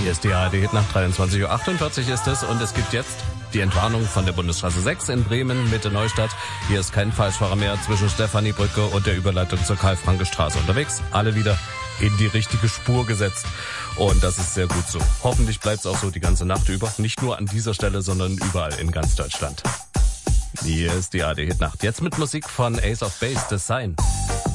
Hier ist die ARD nach 23:48 Uhr ist es und es gibt jetzt die Entwarnung von der Bundesstraße 6 in Bremen, Mitte Neustadt. Hier ist kein Falschfahrer mehr zwischen Stephaniebrücke und der Überleitung zur Karl-Franke-Straße unterwegs. Alle wieder in die richtige Spur gesetzt. Und das ist sehr gut so. Hoffentlich bleibt es auch so die ganze Nacht über. Nicht nur an dieser Stelle, sondern überall in ganz Deutschland. Hier ist die ARD Nacht. Jetzt mit Musik von Ace of Base, Design.